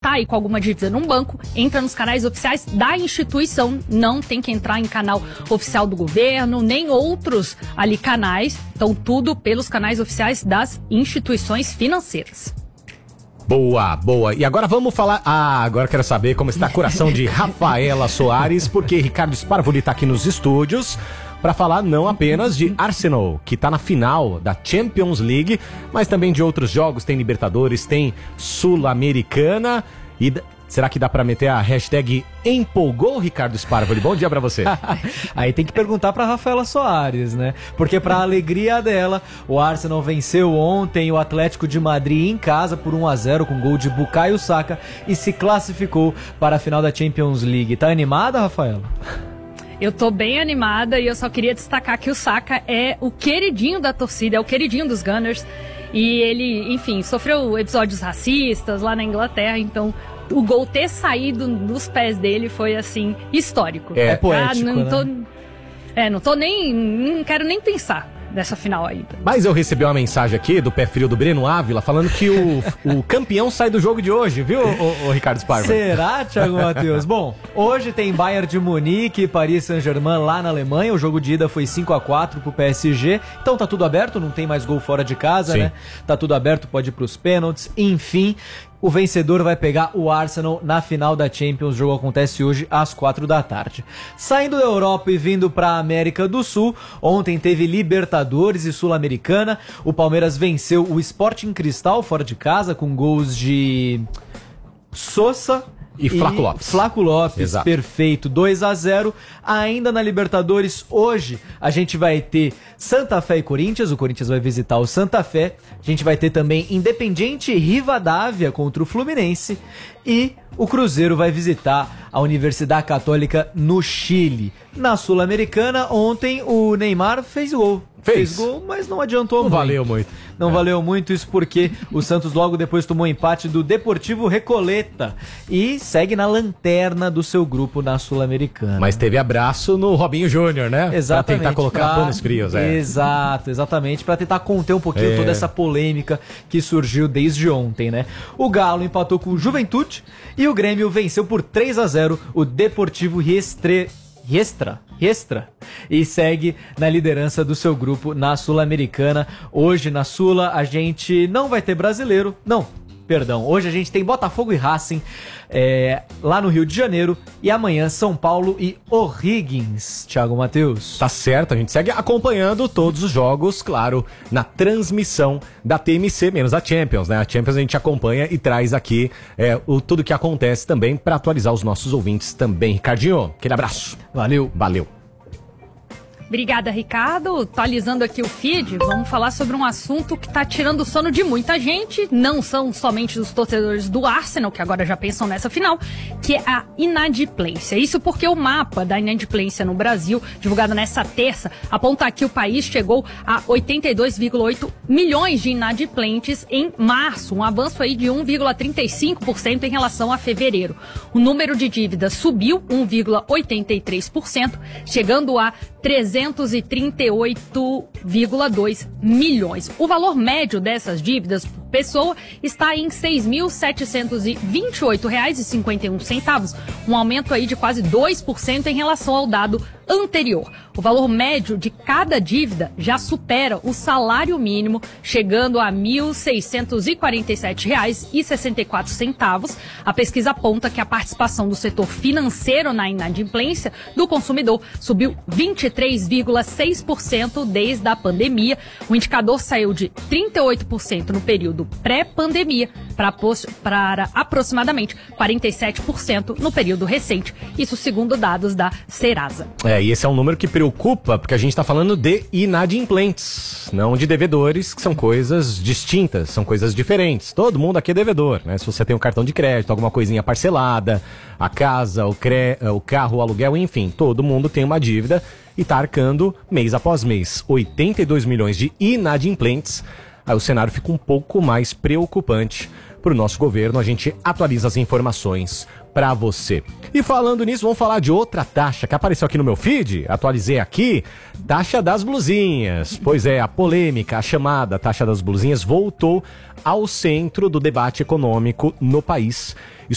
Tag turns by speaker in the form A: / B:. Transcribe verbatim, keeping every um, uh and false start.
A: tá aí com alguma dívida num banco, entra nos canais oficiais da instituição, não tem que entrar em canal oficial do governo, nem outros ali canais, então tudo pelos canais oficiais das instituições financeiras.
B: Boa, boa. E agora vamos falar... Ah, agora quero saber como está o coração de Rafaela Soares, porque Ricardo Sparvoli está aqui nos estúdios para falar não apenas de Arsenal, que está na final da Champions League, mas também de outros jogos. Tem Libertadores, tem Sul-Americana e... Será que dá pra meter a hashtag empolgou, Ricardo Sparvoli? Bom dia pra você.
C: Aí tem que perguntar pra Rafaela Soares, né? Porque pra alegria dela, o Arsenal venceu ontem o Atlético de Madrid em casa por um a zero com gol de Bukayo Saka e se classificou para a final da Champions League. Tá animada, Rafaela?
A: Eu tô bem animada e eu só queria destacar que o Saka é o queridinho da torcida, é o queridinho dos Gunners. E ele, enfim, sofreu episódios racistas lá na Inglaterra, então... O gol ter saído dos pés dele foi, assim, histórico.
C: É, é poético,
A: ah, não tô,
C: né?
A: É, não tô nem... Não quero nem pensar dessa final aí.
B: Mas eu recebi uma mensagem aqui do pé frio do Breno Ávila falando que o, o campeão sai do jogo de hoje, viu, o, o Ricardo Sparvoli?
C: Será, Thiago Matheus? Bom, hoje tem Bayern de Munique e Paris Saint-Germain lá na Alemanha. O jogo de ida foi cinco a quatro pro P S G. Então tá tudo aberto, não tem mais gol fora de casa, Sim. né? Tá tudo aberto, pode ir pros pênaltis, enfim... O vencedor vai pegar o Arsenal na final da Champions. O jogo acontece hoje às quatro da tarde. Saindo da Europa e vindo para a América do Sul, ontem teve Libertadores e Sul-Americana. O Palmeiras venceu o Sporting Cristal fora de casa com gols de Sosa
B: e Flaco Lopes.
C: Flaco Lopes,
B: Exato.
C: Perfeito, dois a zero. Ainda na Libertadores, hoje a gente vai ter Santa Fé e Corinthians. O Corinthians vai visitar o Santa Fé. A gente vai ter também Independiente e Rivadavia contra o Fluminense. E o Cruzeiro vai visitar a Universidade Católica no Chile. Na Sul-Americana, ontem o Neymar fez gol.
B: Fez.
C: Fez gol, mas não adiantou
B: não
C: muito.
B: Não valeu muito.
C: Não
B: é.
C: valeu muito, isso porque o Santos logo depois tomou empate do Deportivo Recoleta e segue na lanterna do seu grupo na Sul-Americana.
B: Mas teve abraço no Robinho Júnior, né?
C: Exatamente.
B: Pra tentar colocar
C: pra...
B: panos frios, é.
C: Exato, exatamente, pra tentar conter um pouquinho
B: é.
C: toda essa polêmica que surgiu desde ontem, né? O Galo empatou com o Juventude e o Grêmio venceu por três a zero o Deportivo Riestre... Riestra, Riestra, e segue na liderança do seu grupo na Sul-Americana. Hoje na Sula a gente não vai ter brasileiro, não, perdão, hoje a gente tem Botafogo e Racing é, lá no Rio de Janeiro e amanhã São Paulo e O'Higgins, Thiago Matheus.
B: Tá certo, a gente segue acompanhando todos os jogos, claro, na transmissão da T M C, menos a Champions, né? A Champions a gente acompanha e traz aqui é, o, tudo que acontece também para atualizar os nossos ouvintes também. Ricardinho, aquele abraço.
C: Valeu.
B: Valeu.
A: Obrigada, Ricardo. Atualizando aqui o feed, vamos falar sobre um assunto que está tirando o sono de muita gente. Não são somente os torcedores do Arsenal, que agora já pensam nessa final, que é a inadimplência. Isso porque o mapa da inadimplência no Brasil, divulgado nessa terça, aponta que o país chegou a oitenta e dois vírgula oito milhões de inadimplentes em março, um avanço aí de um vírgula trinta e cinco por cento em relação a fevereiro. O número de dívidas subiu um vírgula oitenta e três por cento, chegando a trezentos e trinta e oito vírgula dois milhões. O valor médio dessas dívidas por pessoa está em seis mil setecentos e vinte e oito reais e cinquenta e um centavos, um aumento aí de quase dois por cento em relação ao dado anterior. O valor médio de cada dívida já supera o salário mínimo, chegando a mil seiscentos e quarenta e sete reais e sessenta e quatro centavos. A pesquisa aponta que a participação do setor financeiro na inadimplência do consumidor subiu vinte e três vírgula seis por cento desde a pandemia. O indicador saiu de trinta e oito por cento no período pré-pandemia para, para aproximadamente quarenta e sete por cento no período recente. Isso segundo dados da Serasa.
B: É, e esse é um número que preocupa, porque a gente está falando de inadimplentes, não de devedores, que são coisas distintas, são coisas diferentes. Todo mundo aqui é devedor, né? Se você tem um cartão de crédito, alguma coisinha parcelada, a casa, o, cre... o carro, o aluguel, enfim, todo mundo tem uma dívida e está arcando mês após mês. oitenta e dois milhões de inadimplentes. Aí o cenário fica um pouco mais preocupante para o nosso governo. A gente atualiza as informações para você. E falando nisso, vamos falar de outra taxa que apareceu aqui no meu feed, atualizei aqui, taxa das blusinhas. Pois é, a polêmica, a chamada taxa das blusinhas voltou ao centro do debate econômico no país.